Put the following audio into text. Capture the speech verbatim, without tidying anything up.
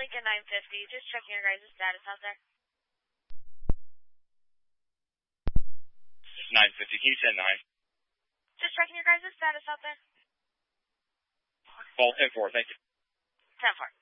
Lincoln nine fifty. Just checking your guys' status out there. This is nine fifty. Can you send nine? Just checking your guys' status out there. Ball ten four, thank you. ten four.